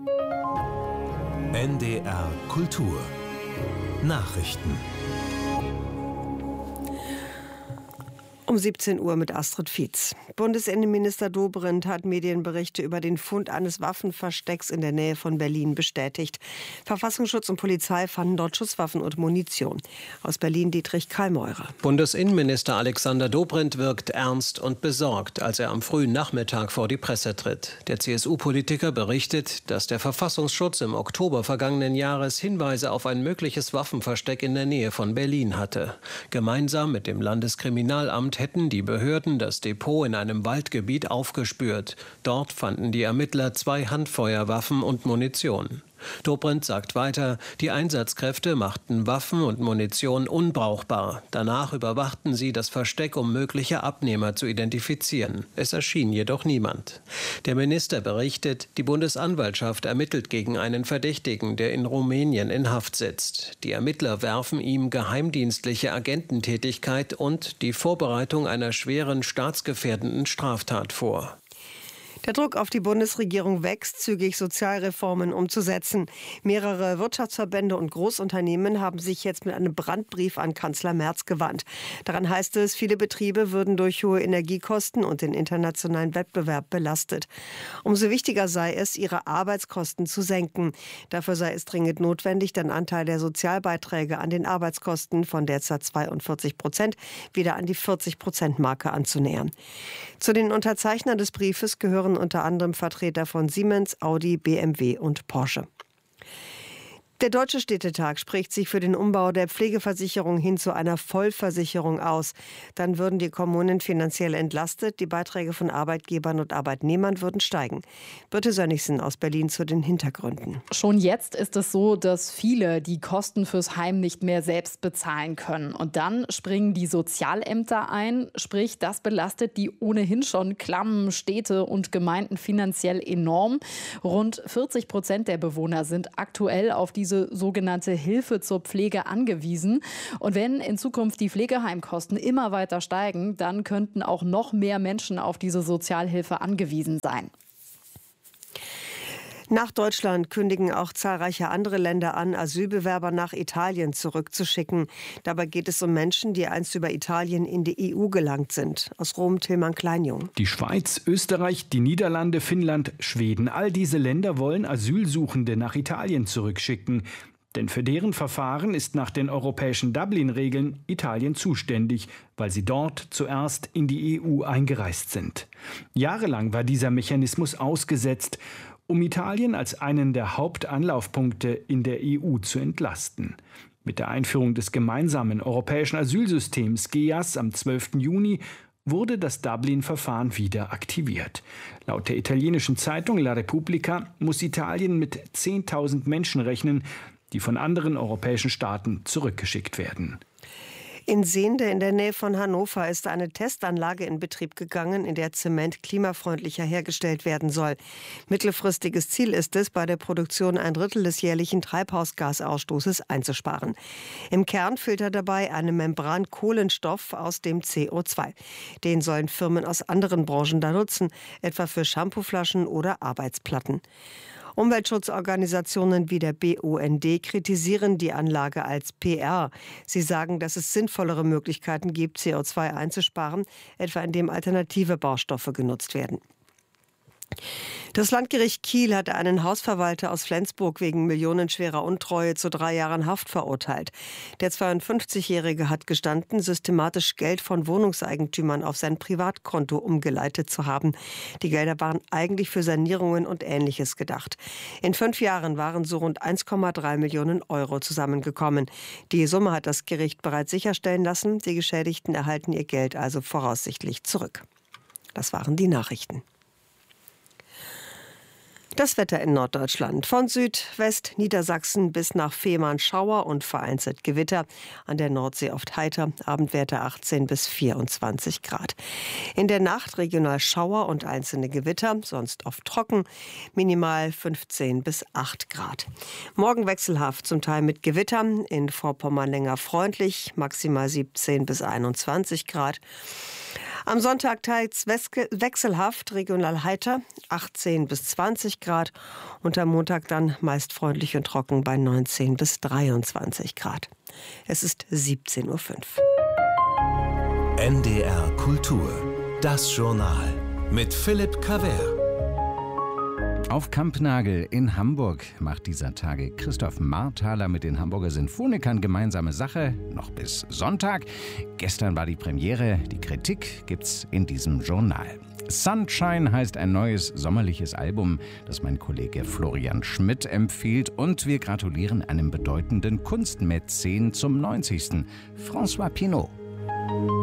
NDR Kultur Nachrichten. Um 17 Uhr mit Astrid Fietz. Bundesinnenminister Dobrindt hat Medienberichte über den Fund eines Waffenverstecks in der Nähe von Berlin bestätigt. Verfassungsschutz und Polizei fanden dort Schusswaffen und Munition. Aus Berlin Dietrich Kallmeurer. Bundesinnenminister Alexander Dobrindt wirkt ernst und besorgt, als er am frühen Nachmittag vor die Presse tritt. Der CSU-Politiker berichtet, dass der Verfassungsschutz im Oktober vergangenen Jahres Hinweise auf ein mögliches Waffenversteck in der Nähe von Berlin hatte. Gemeinsam mit dem Landeskriminalamt hätten die Behörden das Depot in einem Waldgebiet aufgespürt. Dort fanden die Ermittler 2 Handfeuerwaffen und Munition. Dobrindt sagt weiter, die Einsatzkräfte machten Waffen und Munition unbrauchbar. Danach überwachten sie das Versteck, um mögliche Abnehmer zu identifizieren. Es erschien jedoch niemand. Der Minister berichtet, die Bundesanwaltschaft ermittelt gegen einen Verdächtigen, der in Rumänien in Haft sitzt. Die Ermittler werfen ihm geheimdienstliche Agententätigkeit und die Vorbereitung einer schweren staatsgefährdenden Straftat vor. Der Druck auf die Bundesregierung wächst, zügig Sozialreformen umzusetzen. Mehrere Wirtschaftsverbände und Großunternehmen haben sich jetzt mit einem Brandbrief an Kanzler Merz gewandt. Daran heißt es, viele Betriebe würden durch hohe Energiekosten und den internationalen Wettbewerb belastet. Umso wichtiger sei es, ihre Arbeitskosten zu senken. Dafür sei es dringend notwendig, den Anteil der Sozialbeiträge an den Arbeitskosten von derzeit 42% wieder an die 40%-Marke anzunähern. Zu den Unterzeichnern des Briefes gehören unter anderem Vertreter von Siemens, Audi, BMW und Porsche. Der Deutsche Städtetag spricht sich für den Umbau der Pflegeversicherung hin zu einer Vollversicherung aus. Dann würden die Kommunen finanziell entlastet, die Beiträge von Arbeitgebern und Arbeitnehmern würden steigen. Birte Sönnigsen aus Berlin zu den Hintergründen. Schon jetzt ist es so, dass viele die Kosten fürs Heim nicht mehr selbst bezahlen können. Und dann springen die Sozialämter ein, sprich das belastet die ohnehin schon klammen Städte und Gemeinden finanziell enorm. Rund 40% der Bewohner sind aktuell auf diese sogenannte Hilfe zur Pflege angewiesen. Und wenn in Zukunft die Pflegeheimkosten immer weiter steigen, dann könnten auch noch mehr Menschen auf diese Sozialhilfe angewiesen sein. Nach Deutschland kündigen auch zahlreiche andere Länder an, Asylbewerber nach Italien zurückzuschicken. Dabei geht es um Menschen, die einst über Italien in die EU gelangt sind. Aus Rom Tilman Kleinjung. Die Schweiz, Österreich, die Niederlande, Finnland, Schweden. All diese Länder wollen Asylsuchende nach Italien zurückschicken. Denn für deren Verfahren ist nach den europäischen Dublin-Regeln Italien zuständig, weil sie dort zuerst in die EU eingereist sind. Jahrelang war dieser Mechanismus ausgesetzt, um Italien als einen der Hauptanlaufpunkte in der EU zu entlasten. Mit der Einführung des gemeinsamen europäischen Asylsystems GEAS am 12. Juni wurde das Dublin-Verfahren wieder aktiviert. Laut der italienischen Zeitung La Repubblica muss Italien mit 10.000 Menschen rechnen, die von anderen europäischen Staaten zurückgeschickt werden. In Sehnde in der Nähe von Hannover ist eine Testanlage in Betrieb gegangen, in der Zement klimafreundlicher hergestellt werden soll. Mittelfristiges Ziel ist es, bei der Produktion 1/3 des jährlichen Treibhausgasausstoßes einzusparen. Im Kern filtert dabei eine Membran Kohlenstoff aus dem CO2. Den sollen Firmen aus anderen Branchen da nutzen, etwa für Shampooflaschen oder Arbeitsplatten. Umweltschutzorganisationen wie der BUND kritisieren die Anlage als PR. Sie sagen, dass es sinnvollere Möglichkeiten gibt, CO2 einzusparen, etwa indem alternative Baustoffe genutzt werden. Das Landgericht Kiel hatte einen Hausverwalter aus Flensburg wegen millionenschwerer Untreue zu 3 Jahren Haft verurteilt. Der 52-Jährige hat gestanden, systematisch Geld von Wohnungseigentümern auf sein Privatkonto umgeleitet zu haben. Die Gelder waren eigentlich für Sanierungen und Ähnliches gedacht. In 5 Jahren waren so rund 1,3 Millionen Euro zusammengekommen. Die Summe hat das Gericht bereits sicherstellen lassen. Die Geschädigten erhalten ihr Geld also voraussichtlich zurück. Das waren die Nachrichten. Das Wetter in Norddeutschland. Von Südwest-Niedersachsen bis nach Fehmarn Schauer und vereinzelt Gewitter. An der Nordsee oft heiter. Abendwerte 18 bis 24 Grad. In der Nacht regional Schauer und einzelne Gewitter. Sonst oft trocken. Minimal 15 bis 8 Grad. Morgen wechselhaft, zum Teil mit Gewittern. In Vorpommern länger freundlich. Maximal 17 bis 21 Grad. Am Sonntag teils wechselhaft, regional heiter, 18 bis 20 Grad. Und am Montag dann meist freundlich und trocken bei 19 bis 23 Grad. Es ist 17:05 Uhr. NDR Kultur. Das Journal mit Philipp Cavert. Auf Kampnagel in Hamburg macht dieser Tage Christoph Marthaler mit den Hamburger Sinfonikern gemeinsame Sache, noch bis Sonntag. Gestern war die Premiere, die Kritik gibt's in diesem Journal. Sunshine heißt ein neues sommerliches Album, das mein Kollege Florian Schmidt empfiehlt. Und wir gratulieren einem bedeutenden Kunstmäzen zum 90. François Pinault.